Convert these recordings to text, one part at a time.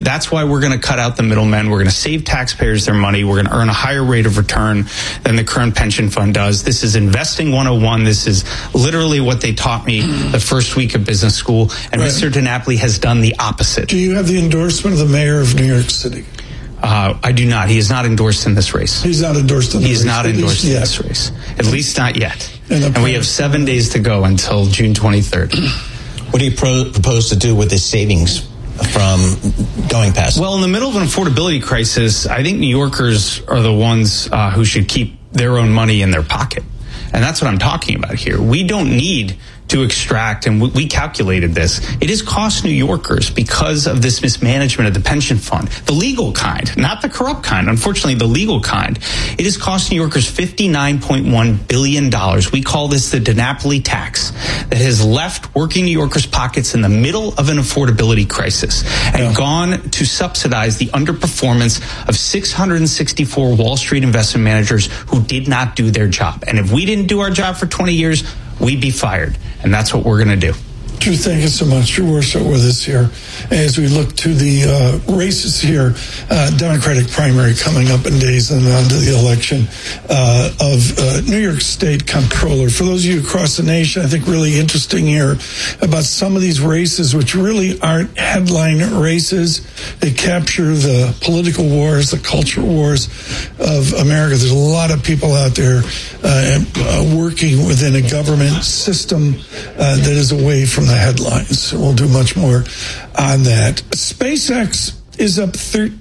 That's why we're going to cut out the middlemen. We're going to save taxpayers their money. We're going to earn a higher rate of return than the current pension fund does. This is investing 101. This is literally what they taught me the first week of business school. And Right. Mr. DiNapoli has done the opposite. Do you have the endorsement of the mayor of New York City? I do not. He is not endorsed in this race. He's not endorsed in the race. He's not endorsed in yet. this race. At least not yet. And we have 7 days to go until June 23rd. What do you propose to do with the savings from going past? Well, in the middle of an affordability crisis, I think New Yorkers are the ones who should keep their own money in their pocket. And that's what I'm talking about here. We don't need to extract, and we calculated this. It has cost New Yorkers because of this mismanagement of the pension fund, the legal kind, not the corrupt kind, unfortunately the legal kind. It has cost New Yorkers $59.1 billion. We call this the DiNapoli tax that has left working New Yorkers' pockets in the middle of an affordability crisis and gone to subsidize the underperformance of 664 Wall Street investment managers who did not do their job. And if we didn't do our job for 20 years, we'd be fired. And that's what we're going to do. Drew, thank you so much. Your worship with us here as we look to the races here, Democratic primary coming up in days and on to the election of New York State Comptroller. For those of you across the nation, I think really interesting here about some of these races, which really aren't headline races. They capture the political wars, the cultural wars of America. There's a lot of people out there working within a government system that is away from the headlines. We'll do much more on that. SpaceX is up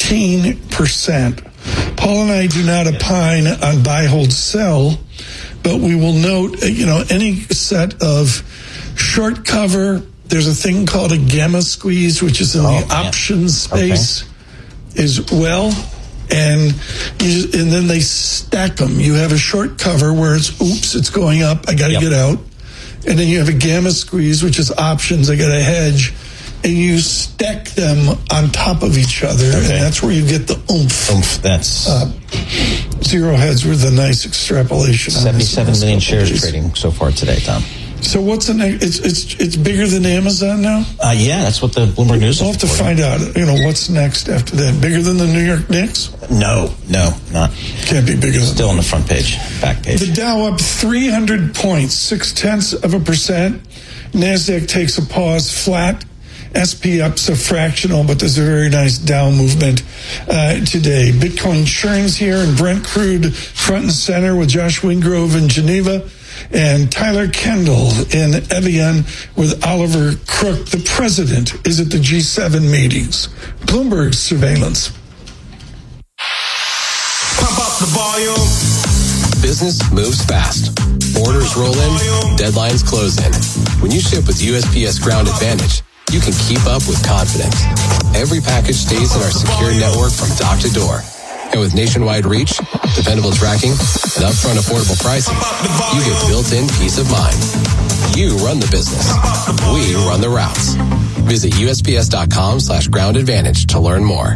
13%. Paul and I do not opine on buy, hold, sell, but we will note, any set of short cover, there's a thing called a gamma squeeze, which is in the options space as well. And then they stack them. You have a short cover where it's going up, I got to get out. And then you have a gamma squeeze, which is options, I got to hedge. And you stack them on top of each other. And that's where you get the oomph. That's Zero Hedge with a nice extrapolation. 77 million shares trading so far today, Tom. So what's the next? It's bigger than Amazon now? Yeah, that's what the Bloomberg News is We'll have to find out, what's next after that. Bigger than the New York Knicks? No, not. Can't be bigger than Still on the front page, back page. The Dow up 300 points, 0.6%. NASDAQ takes a pause, flat. SP ups a fractional, but there's a very nice down movement today. Bitcoin churns here, and Brent crude front and center with Josh Wingrove in Geneva and Tyler Kendall in Evian with Oliver Crook. The president is at the G7 meetings. Bloomberg surveillance. Pump up the volume. Business moves fast. Orders roll in, deadlines close in. When you ship with USPS Ground Advantage, you can keep up with confidence. Every package stays in our secure network from dock to door. And with nationwide reach, dependable tracking, and upfront affordable pricing, you get built-in peace of mind. You run the business. We run the routes. Visit USPS.com/Ground Advantage to learn more.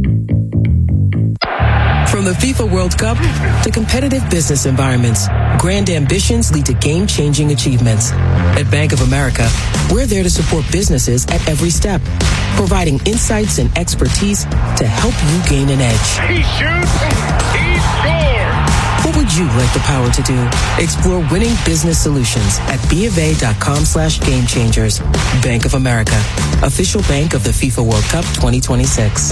From the FIFA World Cup to competitive business environments, grand ambitions lead to game-changing achievements. At Bank of America, we're there to support businesses at every step, providing insights and expertise to help you gain an edge. He shoots. He scores. What would you like the power to do? Explore winning business solutions at BofA.com/gamechangers. Bank of America, official bank of the FIFA World Cup 2026.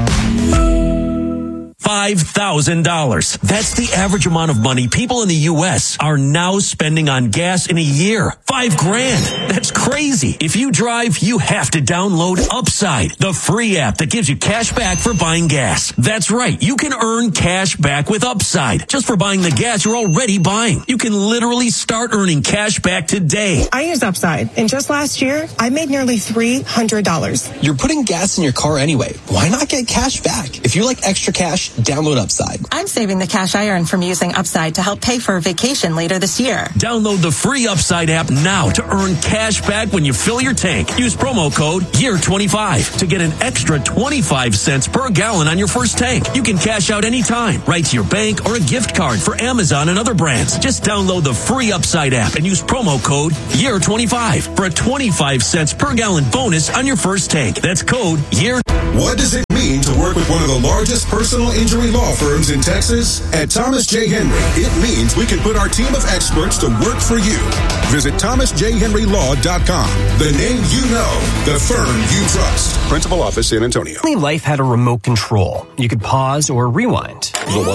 $5,000. That's the average amount of money people in the U.S. are now spending on gas in a year. $5,000. That's crazy. If you drive, you have to download Upside, the free app that gives you cash back for buying gas. That's right. You can earn cash back with Upside just for buying the gas you're already buying. You can literally start earning cash back today. I use Upside, and just last year, I made nearly $300. You're putting gas in your car anyway. Why not get cash back? If you like extra cash, download Upside. I'm saving the cash I earn from using Upside to help pay for a vacation later this year. Download the free Upside app now to earn cash back when you fill your tank. Use promo code YEAR25 to get an extra 25 cents per gallon on your first tank. You can cash out anytime, right to your bank or a gift card for Amazon and other brands. Just download the free Upside app and use promo code YEAR25 for a 25 cents per gallon bonus on your first tank. That's code YEAR. What does it with one of the largest personal injury law firms in Texas? At Thomas J. Henry, it means we can put our team of experts to work for you. Visit thomasjhenrylaw.com. The name you know, the firm you trust. Principal office, San Antonio. Life had a remote control. You could pause or rewind.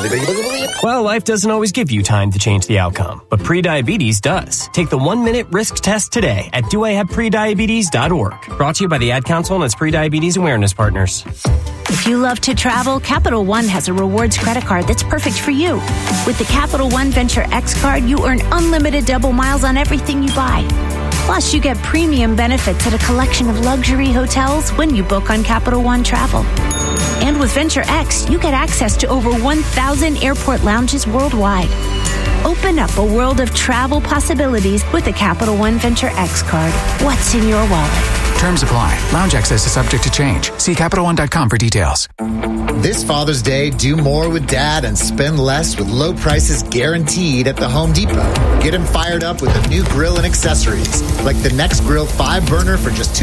Well, life doesn't always give you time to change the outcome, but prediabetes does. Take the 1-minute risk test today at doihaveprediabetes.org. Brought to you by the Ad Council and its prediabetes awareness partners. If you love to travel, Capital One has a rewards credit card that's perfect for you. With the Capital One Venture X card, you earn unlimited double miles on everything you buy. Plus, you get premium benefits at a collection of luxury hotels when you book on Capital One Travel. And with Venture X, you get access to over 1,000 airport lounges worldwide. Open up a world of travel possibilities with the Capital One Venture X card. What's in your wallet? Terms apply. Lounge access is subject to change. See CapitalOne.com for details. This Father's Day, do more with Dad and spend less with low prices guaranteed at the Home Depot. Get him fired up with a new grill and accessories, like the Next Grill 5-burner for just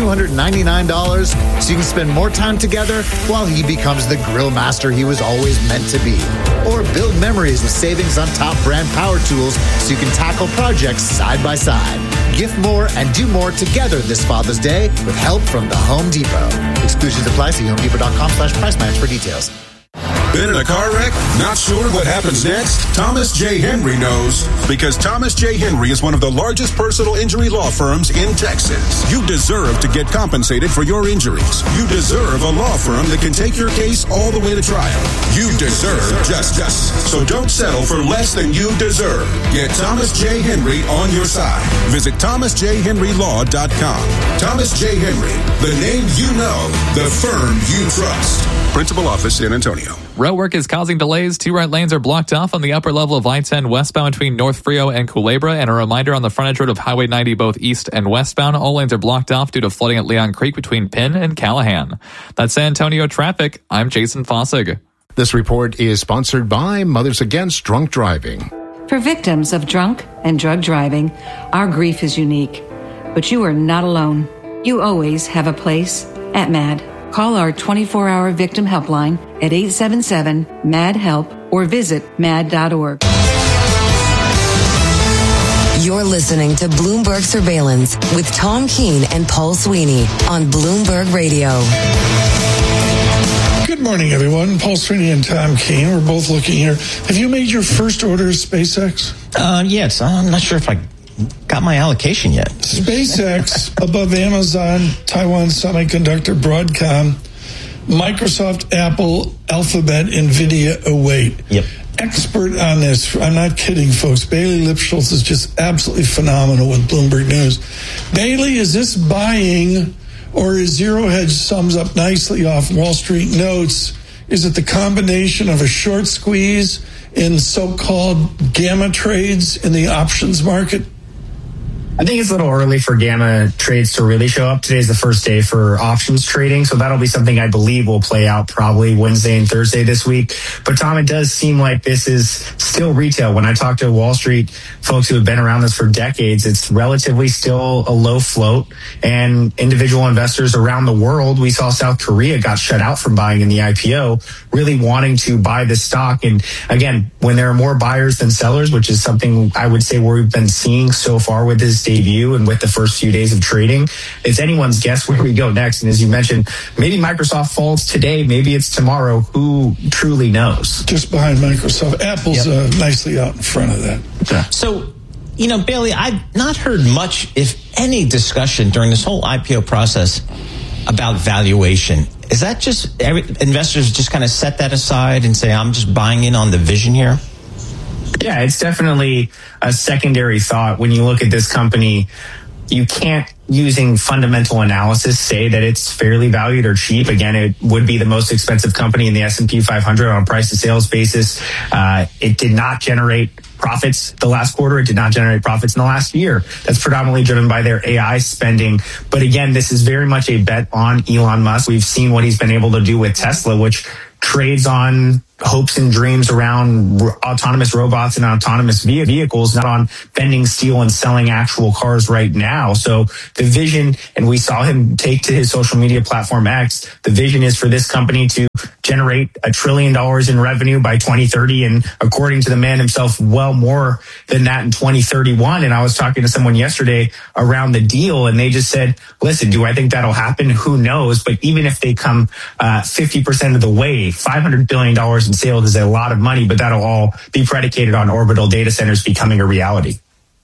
$299, so you can spend more time together while he becomes the grill master he was always meant to be. Or build memories with savings on top brand power tools so you can tackle projects side by side. Gift more and do more together this Father's Day with help from the Home Depot. Exclusions apply. See HomeDepot.com/price match for details. Been in a car wreck? Not sure what happens next? Thomas J. Henry knows, because Thomas J. Henry is one of the largest personal injury law firms in Texas. You deserve to get compensated for your injuries. You deserve a law firm that can take your case all the way to trial. You deserve justice. So don't settle for less than you deserve. Get Thomas J. Henry on your side. Visit thomasjhenrylaw.com. Thomas J. Henry, the name you know, the firm you trust. Principal office, San Antonio. Road work is causing delays. 2 right lanes are blocked off on the upper level of I-10 westbound between North Frio and Culebra. And a reminder on the frontage road of Highway 90 both east and westbound. All lanes are blocked off due to flooding at Leon Creek between Penn and Callahan. That's San Antonio traffic. I'm Jason Fossig. This report is sponsored by Mothers Against Drunk Driving. For victims of drunk and drug driving, our grief is unique. But you are not alone. You always have a place at MAD. Call our 24-hour victim helpline at 877-MAD-HELP or visit mad.org. You're listening to Bloomberg Surveillance with Tom Keene and Paul Sweeney on Bloomberg Radio. Good morning, everyone. Paul Sweeney and Tom Keene. We're both looking here. Have you made your first order of SpaceX? Yes. I'm not sure if I got my allocation yet. SpaceX above Amazon, Taiwan Semiconductor, Broadcom, Microsoft, Apple, Alphabet, NVIDIA await. Yep. Expert on this. I'm not kidding, folks. Bailey Lipschultz is just absolutely phenomenal with Bloomberg News. Bailey, is this buying, or is Zero Hedge sums up nicely off Wall Street Notes? Is it the combination of a short squeeze in so-called gamma trades in the options market? I think it's a little early for gamma trades to really show up. Today's the first day for options trading, so that'll be something I believe will play out probably Wednesday and Thursday this week. But Tom, it does seem like this is still retail. When I talk to Wall Street folks who have been around this for decades, it's relatively still a low float, and individual investors around the world, we saw South Korea got shut out from buying in the IPO, really wanting to buy this stock. And again, when there are more buyers than sellers, which is something I would say we've been seeing so far with this debut and with the first few days of trading, it's anyone's guess where we go next. And as you mentioned, maybe Microsoft falls today, maybe it's tomorrow. Who truly knows? Just behind Microsoft. Apple's nicely out in front of that. Yeah. So, Bailey, I've not heard much, if any, discussion during this whole IPO process about valuation. Is that just investors just kind of set that aside and say, I'm just buying in on the vision here? Yeah, it's definitely a secondary thought. When you look at this company, you can't, using fundamental analysis, say that it's fairly valued or cheap. Again, it would be the most expensive company in the S&P 500 on a price-to-sales basis. It did not generate profits the last quarter. It did not generate profits in the last year. That's predominantly driven by their AI spending. But again, this is very much a bet on Elon Musk. We've seen what he's been able to do with Tesla, which trades on hopes and dreams around autonomous robots and autonomous vehicles, not on bending steel and selling actual cars right now. So the vision, and we saw him take to his social media platform X, the vision is for this company to generate $1 trillion in revenue by 2030. And according to the man himself, well more than that in 2031. And I was talking to someone yesterday around the deal, and they just said, listen, do I think that'll happen? Who knows? But even if they come 50% of the way, $500 billion in sales is a lot of money, but that'll all be predicated on orbital data centers becoming a reality.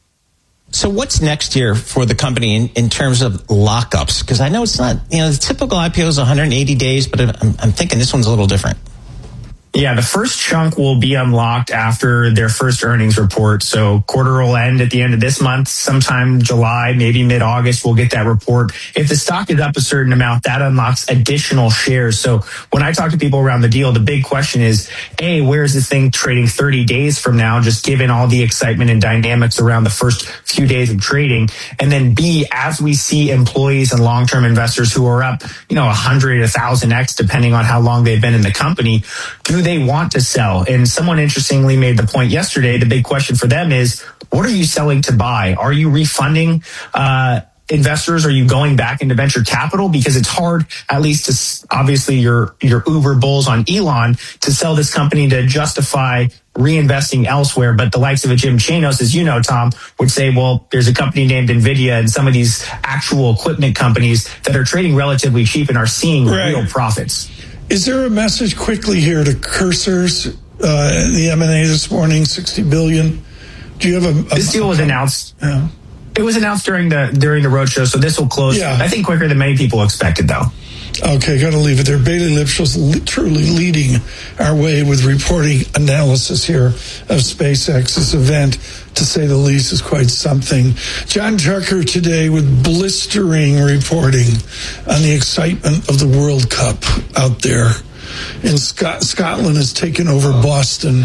So what's next year for the company in terms of lockups? Because I know it's not, the typical IPO is 180 days, but I'm thinking this one's a little different. Yeah, the first chunk will be unlocked after their first earnings report. So quarter will end at the end of this month, sometime July, maybe mid-August, we'll get that report. If the stock is up a certain amount, that unlocks additional shares. So when I talk to people around the deal, the big question is, A, where is this thing trading 30 days from now, just given all the excitement and dynamics around the first few days of trading? And then B, as we see employees and long-term investors who are up, 100, 1,000x, depending on how long they've been in the company, do they want to sell? And someone interestingly made the point yesterday, the big question for them is, what are you selling to buy? Are you refunding investors? Are you going back into venture capital? Because it's hard, at least to obviously your Uber bulls on Elon, to sell this company to justify reinvesting elsewhere. But the likes of a Jim Chanos, as you know, Tom, would say, well, there's a company named NVIDIA and some of these actual equipment companies that are trading relatively cheap and are seeing real profits. Is there a message quickly here to Cursors, the M&A this morning, $60 billion? Do you have this deal was announced. Yeah. It was announced during the roadshow, so this will close, I think, quicker than many people expected, though. Okay, got to leave it there. Bailey Lipschul's truly leading our way with reporting analysis here of SpaceX. This event, to say the least, is quite something. John Tucker today with blistering reporting on the excitement of the World Cup out there. And Scotland has taken over Boston,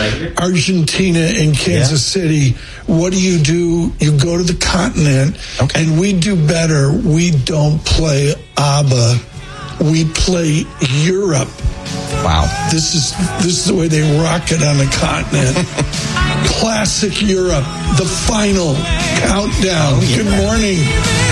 Argentina and Kansas City. What do? You go to the continent, and we do better. We don't play ABBA. We play Europe. Wow. This is the way they rock it on the continent. Classic Europe, the final countdown. Good morning.